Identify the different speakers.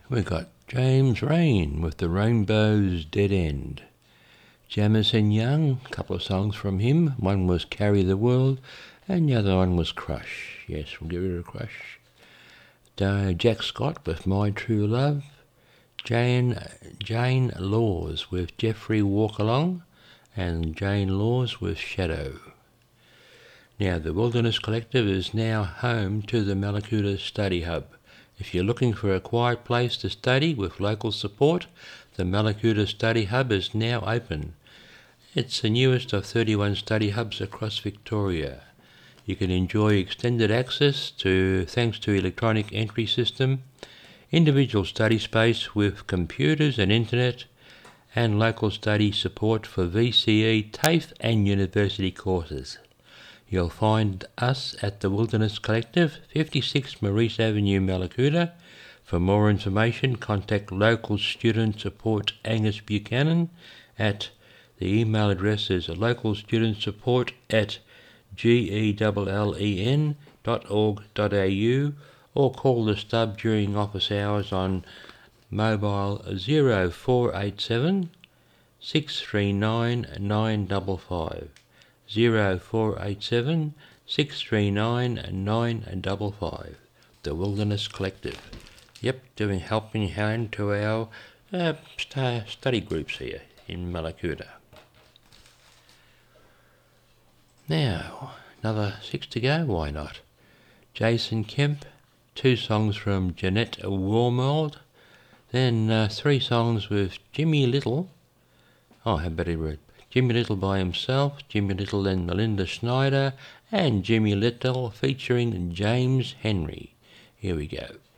Speaker 1: We got James Rain with The Rainbow's Dead End. Jamison Young, a couple of songs from him. One was Carry the World and the other one was Crush. Yes, we'll get rid of Crush. Jack Scott with My True Love. Jane Laws with Jeffrey Walk Along, and Jane Laws with Shadow. Now, the Wilderness Collective is now home to the Mallacoota Study Hub. If you're looking for a quiet place to study with local support, the Mallacoota Study Hub is now open. It's the newest of 31 study hubs across Victoria. You can enjoy extended access thanks to electronic entry system, individual study space with computers and internet, and local study support for VCE, TAFE and university courses. You'll find us at the Wilderness Collective, 56 Maurice Avenue, Mallacoota. For more information, contact local student support Angus Buchanan at the email address is localstudentsupport@gellen.org.au or call the stub during office hours on mobile 0487 639 955. 0487 639 955. The Wilderness Collective. Yep, helping hand to our study groups here in Mallacoota. Now, another 6 to go, why not? Jason Kemp, 2 songs from Jeanette Wormold, then 3 songs with Jimmy Little. Oh, how about it? Jimmy Little by himself, Jimmy Little and Melinda Schneider, and Jimmy Little featuring James Henry. Here we go.